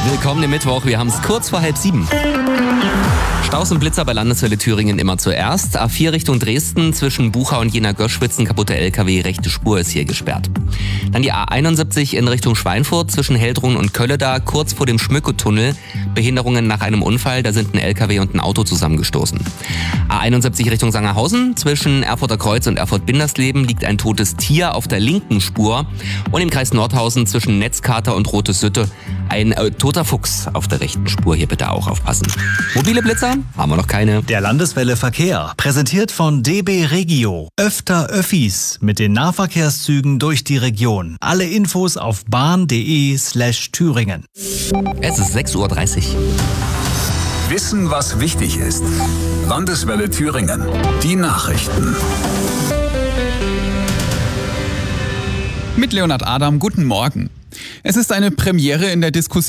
Willkommen im Mittwoch, wir haben es kurz vor 6:30. Staus und Blitzer bei Landeswelle Thüringen immer zuerst. A4 Richtung Dresden zwischen Bucha und Jena-Göschwitz, ein kaputter LKW, rechte Spur ist hier gesperrt. Dann die A71 in Richtung Schweinfurt zwischen Heldrun und Kölleda, kurz vor dem Schmücke-Tunnel. Behinderungen nach einem Unfall, da sind ein LKW und ein Auto zusammengestoßen. A71 Richtung Sangerhausen zwischen Erfurter Kreuz und Erfurt-Bindersleben liegt ein totes Tier auf der linken Spur. Und im Kreis Nordhausen zwischen Netzkater und Rote Sütte ein toter Fuchs auf der rechten Spur. Hier bitte auch aufpassen. Mobile Blitzer haben wir noch keine. Der Landeswelle Verkehr, präsentiert von DB Regio. Öfter Öffis mit den Nahverkehrszügen durch die Region. Alle Infos auf bahn.de/Thüringen. Es ist 6:30 Uhr. Wissen, was wichtig ist. Landeswelle Thüringen. Die Nachrichten. Mit Leonhard Adam, guten Morgen. Es ist eine Premiere in der Diskussion